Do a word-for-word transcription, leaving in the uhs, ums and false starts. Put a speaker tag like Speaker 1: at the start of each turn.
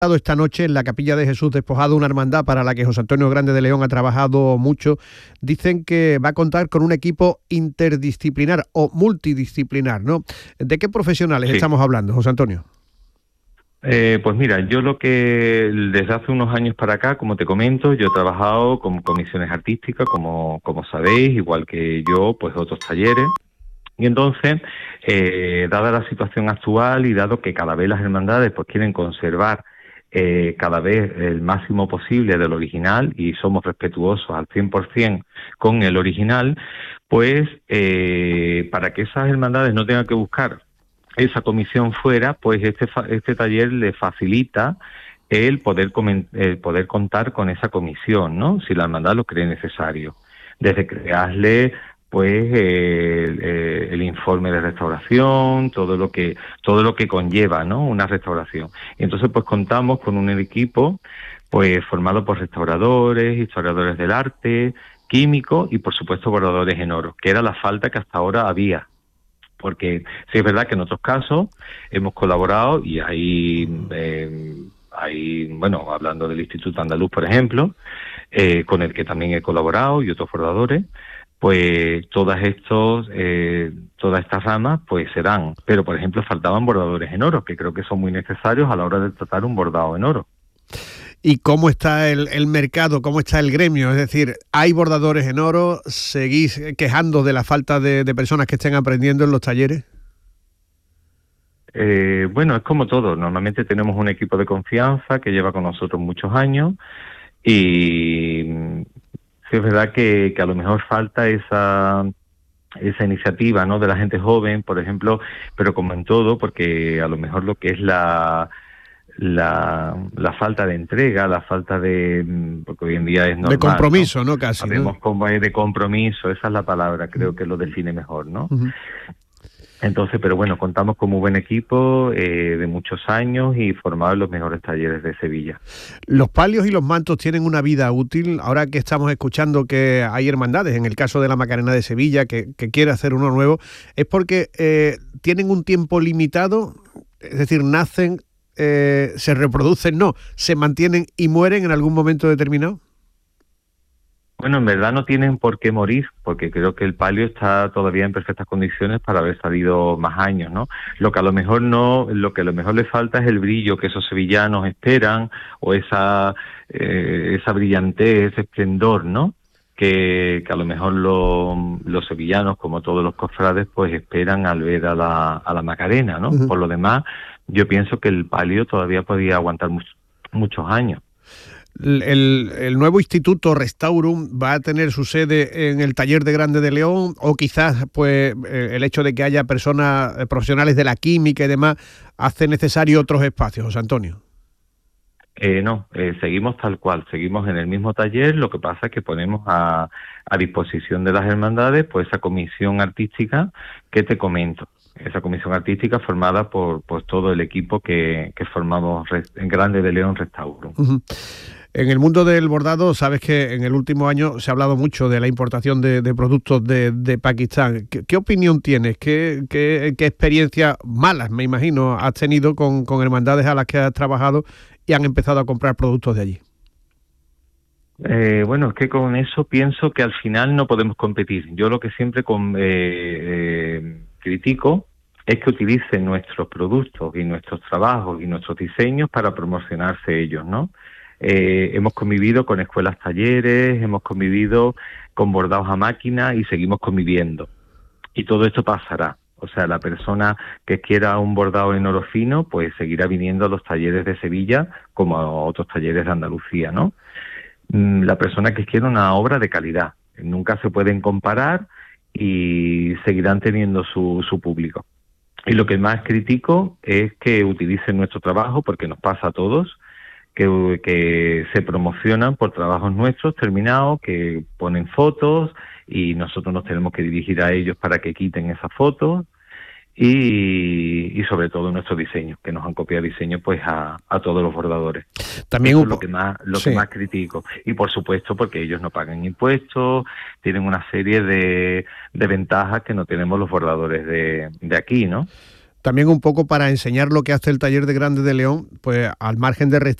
Speaker 1: Esta noche en la Capilla de Jesús Despojado, una hermandad para la que José Antonio Grande de León ha trabajado mucho. Dicen que va a contar con un equipo interdisciplinar o multidisciplinar, ¿no? ¿De qué profesionales
Speaker 2: Sí.
Speaker 1: estamos hablando, José Antonio?
Speaker 2: Eh, pues mira, yo lo que desde hace unos años para acá, como te comento, yo he trabajado con comisiones artísticas, como, como sabéis, igual que yo, pues otros talleres. Y entonces, eh, dada la situación actual y dado que cada vez las hermandades pues quieren conservar eh, cada vez el máximo posible del original y somos respetuosos al cien por ciento con el original, pues eh, para que esas hermandades no tengan que buscar esa comisión fuera, pues este este taller le facilita el poder comen, el poder contar con esa comisión, ¿no? Si la hermandad lo cree necesario, desde crearle pues eh, el, el informe de restauración, todo lo que todo lo que conlleva, ¿no?, una restauración. Y entonces pues contamos con un equipo pues formado por restauradores, historiadores del arte, químicos y por supuesto bordadores en oro, que era la falta que hasta ahora había. Porque sí es verdad que en otros casos hemos colaborado y hay, eh, hay bueno, hablando del Instituto Andaluz, por ejemplo, eh, con el que también he colaborado y otros bordadores, pues todas estos, eh, todas estas ramas pues se dan. Pero, por ejemplo, faltaban bordadores en oro, que creo que son muy necesarios a la hora de tratar un bordado en oro.
Speaker 1: ¿Y cómo está el, el mercado, cómo está el gremio? Es decir, ¿hay bordadores en oro? ¿Seguís quejando de la falta de, de personas que estén aprendiendo en los talleres?
Speaker 2: Eh, bueno, es como todo. Normalmente tenemos un equipo de confianza que lleva con nosotros muchos años y sí es verdad que, que a lo mejor falta esa esa iniciativa, ¿no?, de la gente joven, por ejemplo, pero como en todo, porque a lo mejor lo que es la la, la falta de entrega, la falta de, porque hoy en día es normal,
Speaker 1: de compromiso, ¿no?
Speaker 2: ¿no?
Speaker 1: Casi,
Speaker 2: Sabemos
Speaker 1: ¿no?
Speaker 2: cómo es de compromiso, esa es la palabra, creo que lo define mejor, ¿no?
Speaker 1: Uh-huh.
Speaker 2: Entonces, pero bueno, contamos con un buen equipo eh, de muchos años y formado en los mejores talleres de Sevilla.
Speaker 1: ¿Los palios y los mantos tienen una vida útil? Ahora que estamos escuchando que hay hermandades, en el caso de la Macarena de Sevilla, que, que quiere hacer uno nuevo, ¿es porque eh, tienen un tiempo limitado? Es decir, nacen, eh, se reproducen, no, se mantienen y mueren en algún momento determinado.
Speaker 2: Bueno, en verdad no tienen por qué morir, porque creo que el palio está todavía en perfectas condiciones para haber salido más años, ¿no? Lo que a lo mejor no, lo que a lo mejor le falta es el brillo que esos sevillanos esperan, o esa eh, esa brillantez, ese esplendor, ¿no?, que, que a lo mejor lo, los sevillanos, como todos los cofrades, pues esperan al ver a la, a la Macarena, ¿no? Uh-huh. Por lo demás, yo pienso que el palio todavía podía aguantar much, muchos años.
Speaker 1: El, el nuevo Instituto Restaurum va a tener su sede en el taller de Grande de León, o quizás pues el hecho de que haya personas profesionales de la química y demás hace necesario otros espacios, José Antonio.
Speaker 2: Eh, no, eh, seguimos tal cual, seguimos en el mismo taller, lo que pasa es que ponemos a, a disposición de las hermandades pues esa comisión artística que te comento, esa comisión artística formada por pues todo el equipo que, que formamos en Grande de León Restaurum.
Speaker 1: Uh-huh. En el mundo del bordado, sabes que en el último año se ha hablado mucho de la importación de, de productos de, de Pakistán. ¿Qué, qué opinión tienes? ¿Qué, qué, qué experiencias malas, me imagino, has tenido con, con hermandades a las que has trabajado y han empezado a comprar productos de allí?
Speaker 2: Eh, bueno, es que con eso pienso que al final no podemos competir. Yo lo que siempre con, eh, eh, critico es que utilicen nuestros productos y nuestros trabajos y nuestros diseños para promocionarse ellos, ¿no? Eh, hemos convivido con escuelas talleres, hemos convivido con bordados a máquina y seguimos conviviendo. Y todo esto pasará. O sea, la persona que quiera un bordado en oro fino, pues seguirá viniendo a los talleres de Sevilla como a otros talleres de Andalucía, ¿no? La persona que quiera una obra de calidad. Nunca se pueden comparar y seguirán teniendo su, su público. Y lo que más critico es que utilicen nuestro trabajo, porque nos pasa a todos, Que, que se promocionan por trabajos nuestros terminados, que ponen fotos y nosotros nos tenemos que dirigir a ellos para que quiten esas fotos y, y sobre todo nuestros diseños, que nos han copiado diseños pues a, a todos los bordadores.
Speaker 1: También
Speaker 2: Eso
Speaker 1: un...
Speaker 2: es lo que más lo
Speaker 1: sí.
Speaker 2: que más critico. Y por supuesto porque ellos no pagan impuestos, tienen una serie de, de ventajas que no tenemos los bordadores de, de aquí, ¿no?
Speaker 1: también un poco para enseñar lo que hace el Taller de Grande de León, pues al margen de restaurar